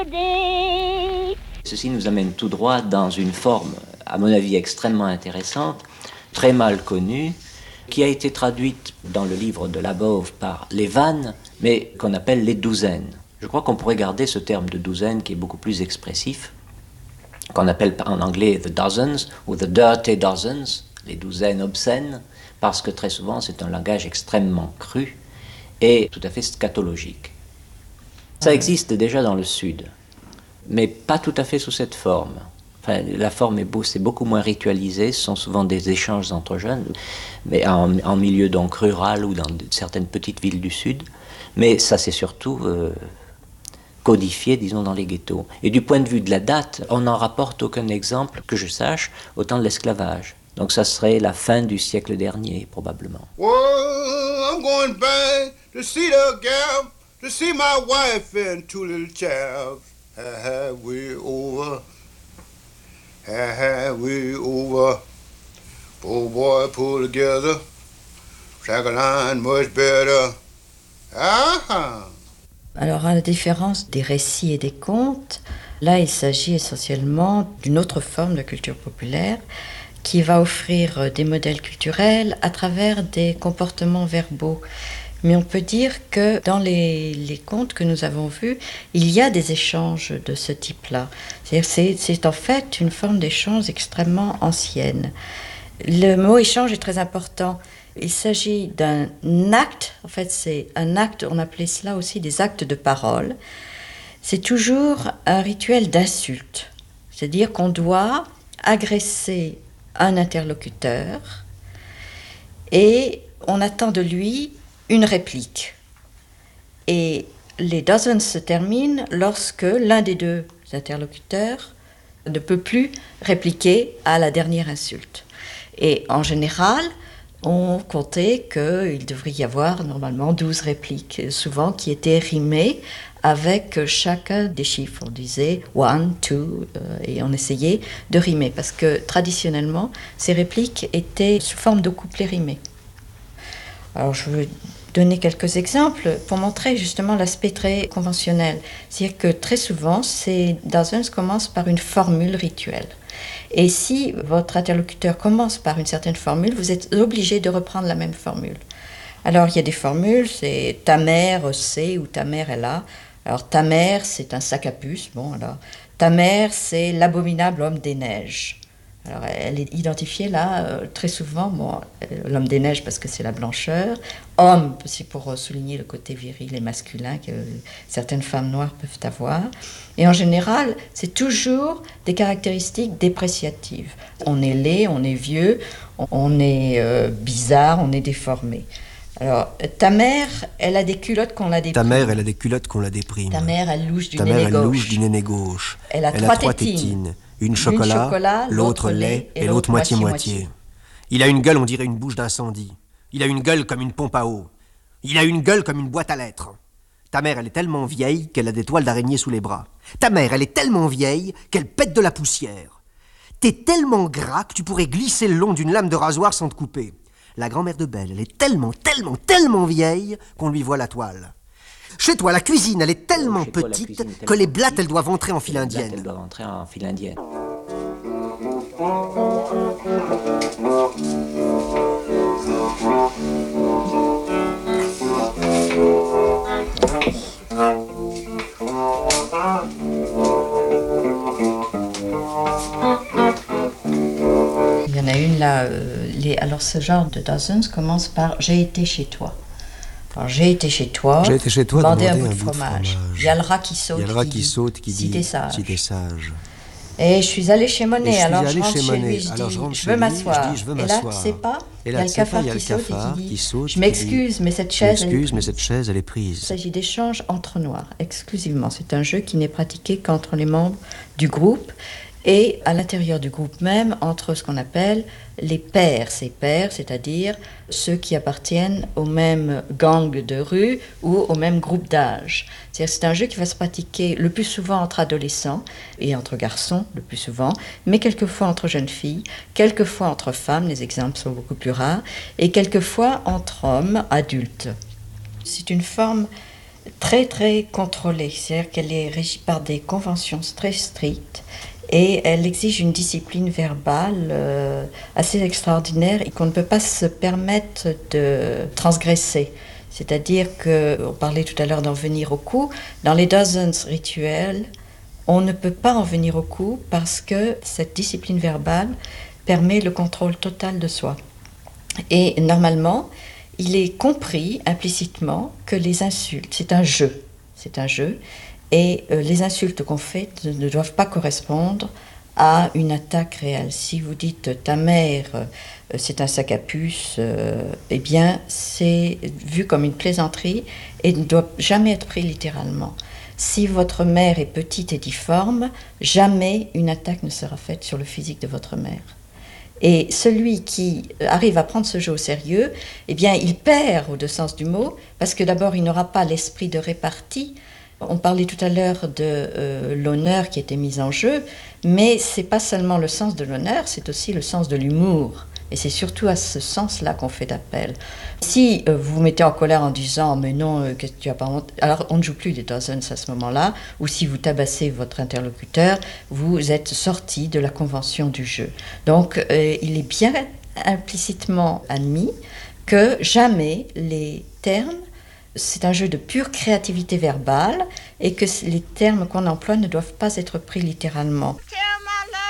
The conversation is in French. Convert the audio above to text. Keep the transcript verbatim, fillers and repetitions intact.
Ceci nous amène tout droit dans une forme, à mon avis, extrêmement intéressante, très mal connue, qui a été traduite dans le livre de Labov par les vannes, mais qu'on appelle les douzaines. Je crois qu'on pourrait garder ce terme de douzaine qui est beaucoup plus expressif, qu'on appelle en anglais the dozens ou the dirty dozens, les douzaines obscènes, parce que très souvent c'est un langage extrêmement cru et tout à fait scatologique. Ça existe déjà dans le Sud, mais pas tout à fait sous cette forme. Enfin, la forme est beau, c'est beaucoup moins ritualisé, ce sont souvent des échanges entre jeunes, mais en, en milieu donc rural ou dans de, certaines petites villes du Sud, mais ça c'est surtout euh, codifié, disons, dans les ghettos. Et du point de vue de la date, on n'en rapporte aucun exemple, que je sache, au temps de l'esclavage. Donc ça serait la fin du siècle dernier, probablement. Well, I'm going back to see the gal, to see my wife and two little calves. Halfway over, halfway over. Oh boy, pull together, track a line much better. Ah-ha. Alors, à la différence des récits et des contes, là, il s'agit essentiellement d'une autre forme de culture populaire qui va offrir des modèles culturels à travers des comportements verbaux. Mais on peut dire que dans les, les contes que nous avons vus, il y a des échanges de ce type-là. C'est-à-dire c'est, c'est en fait une forme d'échange extrêmement ancienne. Le mot échange est très important. Il s'agit d'un acte, en fait c'est un acte, on appelait cela aussi des actes de parole. C'est toujours un rituel d'insulte, c'est-à-dire qu'on doit agresser un interlocuteur et on attend de lui une réplique. Et les dozens se terminent lorsque l'un des deux interlocuteurs ne peut plus répliquer à la dernière insulte. Et en général, on comptait qu'il devrait y avoir normalement douze répliques, souvent qui étaient rimées avec chacun des chiffres. On disait one, two, euh, et on essayait de rimer, parce que traditionnellement, ces répliques étaient sous forme de couplets rimés. Alors je veux donner quelques exemples pour montrer justement l'aspect très conventionnel. C'est-à-dire que très souvent, ces dozens commencent par une formule rituelle. Et si votre interlocuteur commence par une certaine formule, vous êtes obligé de reprendre la même formule. Alors, il y a des formules, c'est « ta mère sait » ou « ta mère est là ». Alors, « ta mère, c'est un sac à puce ». Bon, alors, « ta mère, c'est l'abominable homme des neiges ». Alors, elle est identifiée là, euh, très souvent, bon, euh, l'homme des neiges parce que c'est la blancheur, homme, c'est pour souligner le côté viril et masculin que certaines femmes noires peuvent avoir. Et en général, c'est toujours des caractéristiques dépréciatives. On est laid, on est vieux, on est euh, bizarre, on est déformé. Alors, ta mère, elle a des culottes qu'on la déprime. Ta mère, elle a des culottes qu'on la déprime. Ta mère, elle louche du Ta nez mère, elle gauche. louche du nez gauche. Elle a elle trois, a trois tétines. tétines. Une chocolat, chocolat l'autre lait et l'autre moitié-moitié. Il a une gueule, on dirait une bouche d'incendie. Il a une gueule comme une pompe à eau. Il a une gueule comme une boîte à lettres. Ta mère, elle est tellement vieille qu'elle a des toiles d'araignée sous les bras. Ta mère, elle est tellement vieille qu'elle pète de la poussière. T'es tellement gras que tu pourrais glisser le long d'une lame de rasoir sans te couper. La grand-mère de Belle, elle est tellement, tellement, tellement vieille qu'on lui voit la toile. Chez toi, la cuisine, elle est tellement Chez toi, petite cuisine, tellement que les blattes, petite, elles doivent entrer en file les indienne. blattes, elles doivent entrer en file indienne. Il y en a une là, euh, les, alors ce genre de dozens commence par « j'ai été chez toi ». Alors, j'ai été chez toi, J'ai été chez toi, demander un demander bout un de bout de fromage. fromage. Il y a le rat qui saute, Il y a le rat qui, qui dit, saute qui si dit t'es sage. si t'es sage. Et je suis allée chez Et je Monet, suis alors je allé rentre chez chez Monet. lui, je Alors, dis je rentre je chez veux lui, m'asseoir. je dis, je veux Et là, m'asseoir. tu sais pas, Et il y là, a le tu sais pas, cafard il y a qui le saute et cafard qui dit qui saute, je qui m'excuse, dit, mais cette Je chaise, elle est m'excuse, mais prise. cette chaise, elle est prise. Il s'agit d'échanges entre noirs, exclusivement. C'est un jeu qui n'est pratiqué qu'entre les membres du groupe et à l'intérieur du groupe même, entre ce qu'on appelle les pairs. Ces pairs, c'est-à-dire ceux qui appartiennent au même gang de rue ou au même groupe d'âge. C'est-à-dire c'est un jeu qui va se pratiquer le plus souvent entre adolescents et entre garçons, le plus souvent, mais quelquefois entre jeunes filles, quelquefois entre femmes, les exemples sont beaucoup plus rares, et quelquefois entre hommes adultes. C'est une forme très très contrôlée, c'est-à-dire qu'elle est régie par des conventions très strictes et elle exige une discipline verbale euh, assez extraordinaire et qu'on ne peut pas se permettre de transgresser. C'est-à-dire qu'on parlait tout à l'heure d'en venir au coup, dans les dozens rituels, on ne peut pas en venir au coup parce que cette discipline verbale permet le contrôle total de soi. Et normalement, il est compris implicitement que les insultes, c'est un jeu, c'est un jeu, et euh, les insultes qu'on fait ne, ne doivent pas correspondre à une attaque réelle. Si vous dites ta mère, euh, c'est un sac à puce, euh, eh bien c'est vu comme une plaisanterie et ne doit jamais être pris littéralement. Si votre mère est petite et difforme, jamais une attaque ne sera faite sur le physique de votre mère. Et celui qui arrive à prendre ce jeu au sérieux, eh bien, il perd au deux sens du mot, parce que d'abord, il n'aura pas l'esprit de répartie. On parlait tout à l'heure de euh, l'honneur qui était mis en jeu, mais c'est pas seulement le sens de l'honneur, c'est aussi le sens de l'humour. Et c'est surtout à ce sens-là qu'on fait appel. Si euh, vous vous mettez en colère en disant « mais non, euh, qu'est-ce que tu as pas honte ?» alors on ne joue plus des dozens à ce moment-là, ou si vous tabassez votre interlocuteur, vous êtes sorti de la convention du jeu. Donc euh, il est bien implicitement admis que jamais les termes, c'est un jeu de pure créativité verbale et que les termes qu'on emploie ne doivent pas être pris littéralement.